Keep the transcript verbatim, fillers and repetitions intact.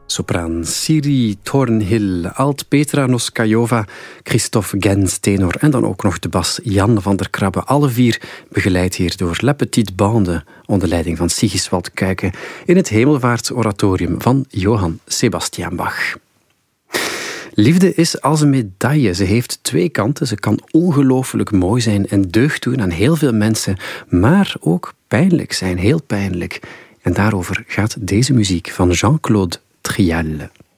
Sopraan Siri Thornhill, alt Petra Noskajova, Christophe Gens tenor en dan ook nog de bas Jan van der Krabbe. Alle vier begeleid hier door La Petite Bande onder leiding van Sigiswald Kuijken in het Hemelvaartsoratorium van Johann Sebastian Bach. Liefde is als een medaille. Ze heeft twee kanten. Ze kan ongelooflijk mooi zijn en deugd doen aan heel veel mensen, maar ook pijnlijk zijn, heel pijnlijk. En daarover gaat deze muziek van Jean-Claude Trial.